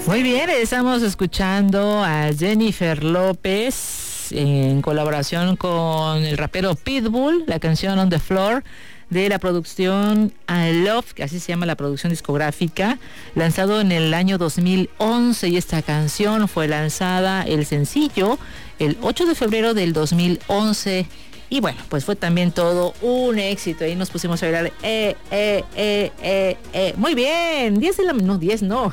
Muy bien, estamos escuchando a Jennifer López en colaboración con el rapero Pitbull, la canción On the Floor de la producción I Love, que así se llama la producción discográfica, lanzado en el año 2011, y esta canción fue lanzada, el sencillo, el 8 de febrero del 2011. Y bueno, pues fue también todo un éxito. Ahí nos pusimos a bailar. Muy bien. 10 de la... No, 10 no.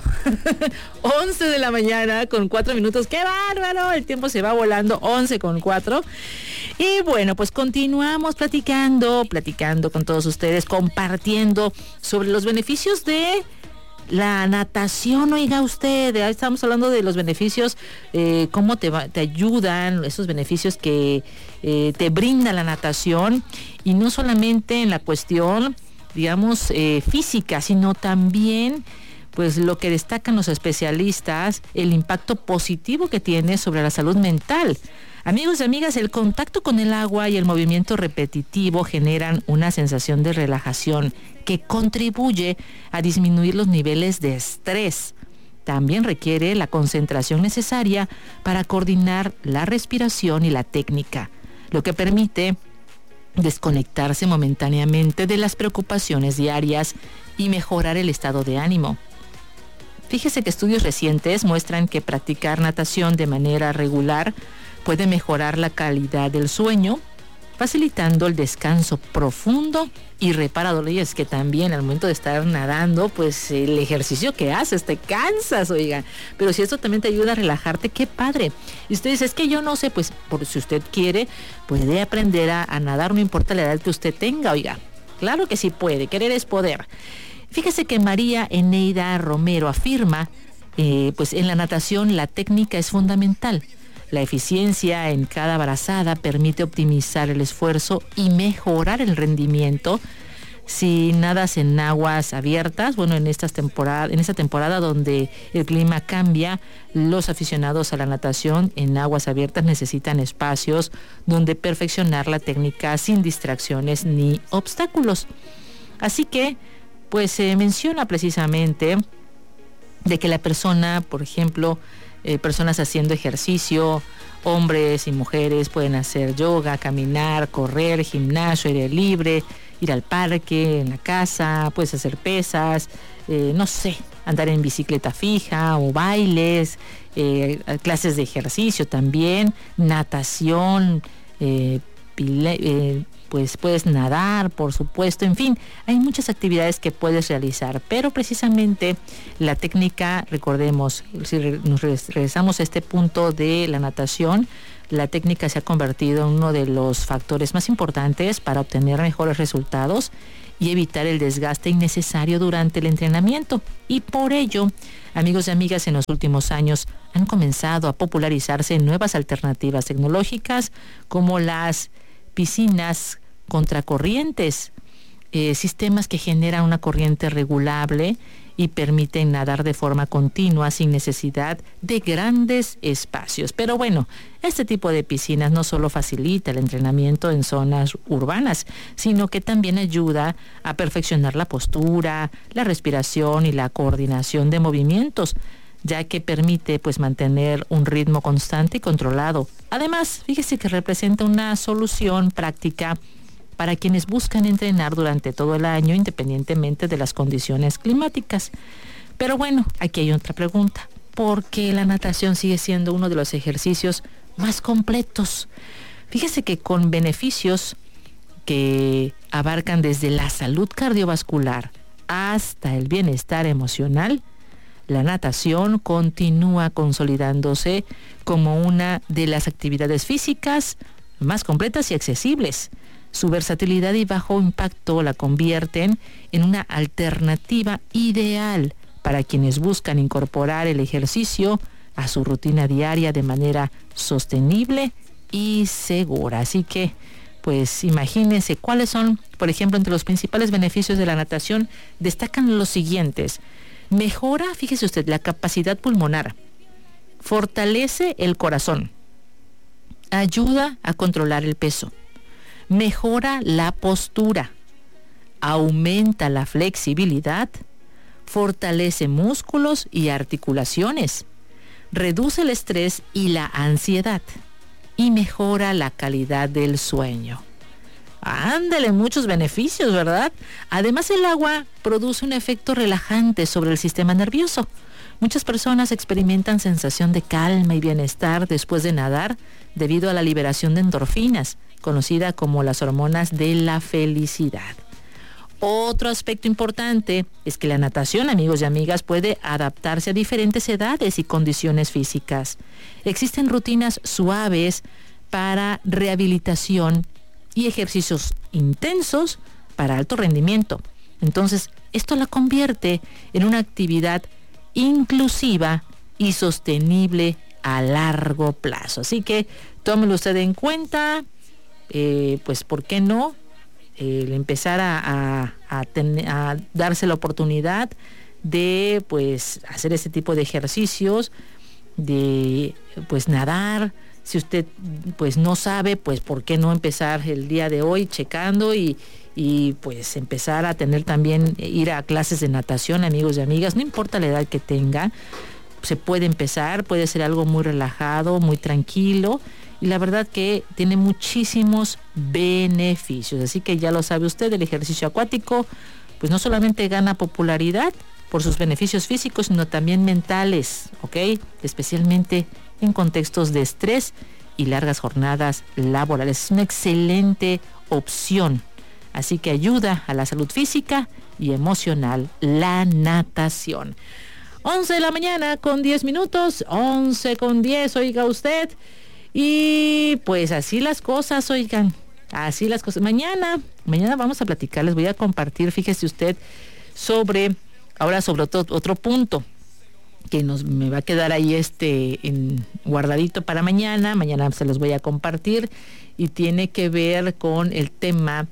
11 de la mañana con 4 minutos. ¡Qué bárbaro! El tiempo se va volando. 11 con 4. Y bueno, pues continuamos platicando con todos ustedes, compartiendo sobre los beneficios de la natación. Oiga usted, estamos hablando de los beneficios, cómo te ayudan, esos beneficios que te brinda la natación, y no solamente en la cuestión, digamos, física, sino también, pues lo que destacan los especialistas, el impacto positivo que tiene sobre la salud mental. Amigos y amigas, el contacto con el agua y el movimiento repetitivo generan una sensación de relajación que contribuye a disminuir los niveles de estrés. También requiere la concentración necesaria para coordinar la respiración y la técnica, lo que permite desconectarse momentáneamente de las preocupaciones diarias y mejorar el estado de ánimo. Fíjese que estudios recientes muestran que practicar natación de manera regular puede mejorar la calidad del sueño, facilitando el descanso profundo y reparador. Y es que también al momento de estar nadando, pues el ejercicio que haces, te cansas, oiga. Pero si esto también te ayuda a relajarte, qué padre. Y usted dice, es que yo no sé, pues por si usted quiere, puede aprender a nadar, no importa la edad que usted tenga, oiga. Claro que sí puede, querer es poder. Fíjese que María Eneida Romero afirma, pues en la natación la técnica es fundamental. La eficiencia en cada brazada permite optimizar el esfuerzo y mejorar el rendimiento. Si nadas en aguas abiertas, bueno, en esta temporada donde el clima cambia, los aficionados a la natación en aguas abiertas necesitan espacios donde perfeccionar la técnica sin distracciones ni obstáculos. Así que, pues se menciona precisamente de que la persona, por ejemplo, personas haciendo ejercicio, hombres y mujeres pueden hacer yoga, caminar, correr, gimnasio, aire libre, ir al parque, en la casa, puedes hacer pesas, no sé, andar en bicicleta fija o bailes, clases de ejercicio también, natación, pues puedes nadar, por supuesto, en fin, hay muchas actividades que puedes realizar, pero precisamente la técnica, recordemos, si nos regresamos a este punto de la natación, la técnica se ha convertido en uno de los factores más importantes para obtener mejores resultados y evitar el desgaste innecesario durante el entrenamiento. Y por ello, amigos y amigas, en los últimos años han comenzado a popularizarse nuevas alternativas tecnológicas como las piscinas contracorrientes, sistemas que generan una corriente regulable y permiten nadar de forma continua sin necesidad de grandes espacios. Pero bueno, este tipo de piscinas no solo facilita el entrenamiento en zonas urbanas, sino que también ayuda a perfeccionar la postura, la respiración y la coordinación de movimientos, ya que permite pues mantener un ritmo constante y controlado. Además, fíjese que representa una solución práctica para quienes buscan entrenar durante todo el año independientemente de las condiciones climáticas. Pero bueno, aquí hay otra pregunta. ¿Por qué la natación sigue siendo uno de los ejercicios más completos? Fíjese que con beneficios que abarcan desde la salud cardiovascular hasta el bienestar emocional, la natación continúa consolidándose como una de las actividades físicas más completas y accesibles. Su versatilidad y bajo impacto la convierten en una alternativa ideal para quienes buscan incorporar el ejercicio a su rutina diaria de manera sostenible y segura. Así que, pues imagínense cuáles son, por ejemplo, entre los principales beneficios de la natación, destacan los siguientes. Mejora, fíjese usted, la capacidad pulmonar, fortalece el corazón, ayuda a controlar el peso, mejora la postura, aumenta la flexibilidad, fortalece músculos y articulaciones, reduce el estrés y la ansiedad y mejora la calidad del sueño. Ándale, muchos beneficios, ¿verdad? Además, el agua produce un efecto relajante sobre el sistema nervioso. Muchas personas experimentan sensación de calma y bienestar después de nadar debido a la liberación de endorfinas, conocida como las hormonas de la felicidad. Otro aspecto importante es que la natación, amigos y amigas, puede adaptarse a diferentes edades y condiciones físicas. Existen rutinas suaves para rehabilitación y ejercicios intensos para alto rendimiento. Entonces, esto la convierte en una actividad inclusiva y sostenible a largo plazo. Así que tómelo usted en cuenta, pues, ¿por qué no? Empezar a darse la oportunidad de, pues, hacer este tipo de ejercicios, de, pues, nadar. Si usted, pues, no sabe, pues, ¿por qué no empezar el día de hoy checando y pues empezar a tener también, ir a clases de natación, amigos y amigas? No importa la edad que tenga, se puede empezar, puede ser algo muy relajado, muy tranquilo, y la verdad que tiene muchísimos beneficios. Así que ya lo sabe usted, el ejercicio acuático pues no solamente gana popularidad por sus beneficios físicos, sino también mentales, ¿ok? Especialmente en contextos de estrés y largas jornadas laborales. Es una excelente opción. Así que ayuda a la salud física y emocional la natación. 11 de la mañana con 10 minutos, 11 con 10, oiga usted. Y pues así las cosas, oigan, así las cosas. Mañana vamos a platicar, les voy a compartir, fíjese usted, sobre otro punto que me va a quedar ahí guardadito para mañana. Mañana se los voy a compartir y tiene que ver con el tema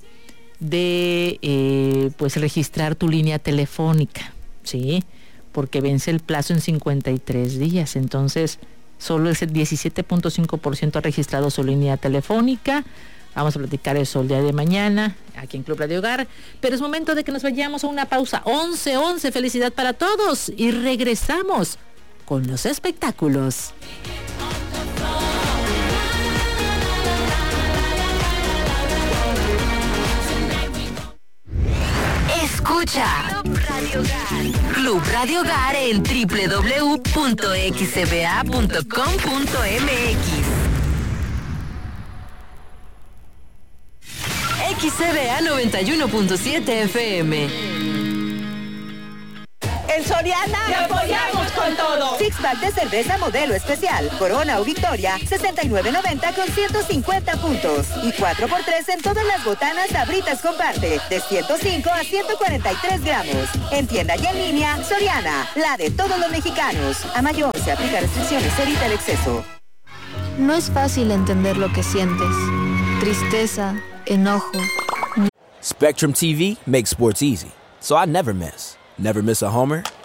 de pues registrar tu línea telefónica, ¿sí? Porque vence el plazo en 53 días, entonces solo el 17.5% ha registrado su línea telefónica. Vamos a platicar eso el día de mañana aquí en Club Radio Hogar, pero es momento de que nos vayamos a una pausa. 11:11, felicidad para todos y regresamos con los espectáculos. Escucha Club Radio Hogar en www.xcba.com.mx. XCBA 91.7 FM. En Soriana ¡te apoyamos con todo! Six-pack de cerveza modelo especial, Corona o Victoria, $69.90 con 150 puntos. Y 4x3 en todas las botanas Sabritas Comparte, de 105 a 143 gramos. En tienda y en línea, Soriana, la de todos los mexicanos. A mayor se aplica restricciones, evita el exceso. No es fácil entender lo que sientes. Tristeza, enojo. Spectrum TV makes sports easy, so I never miss a homer,